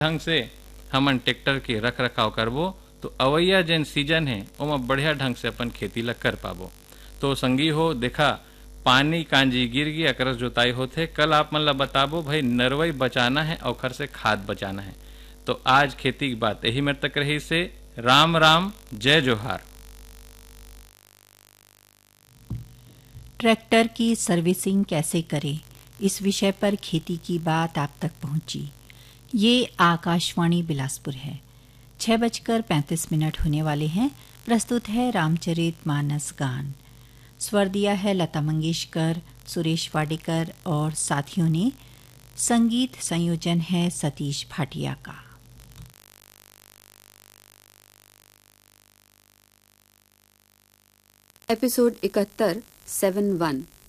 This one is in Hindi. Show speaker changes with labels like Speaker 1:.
Speaker 1: ढंग से हमन ट्रैक्टर के रख रखाव करबो तो अवैया जन सीजन है ओमा बढ़िया ढंग से अपन खेती ला कर पाबो। तो संगी हो देखा पानी कांजी गिर गई अकरस जोताई होथे, कल आप मन ला बताबो भाई नरवई बचाना है और खर से खाद बचाना है। तो आज खेती की बात यही मेरे तक रही से। राम राम, जय जोहार।
Speaker 2: ट्रैक्टर की सर्विसिंग कैसे करें, इस विषय पर खेती की बात आप तक पहुंची। ये आकाशवाणी बिलासपुर है। 6:35 होने वाले हैं। प्रस्तुत है रामचरित मानस गान। स्वर दिया है लता मंगेशकर, सुरेश वाडेकर और साथियों ने। संगीत संयोजन है सतीश भाटिया का।
Speaker 3: एपिसोड 71 7-1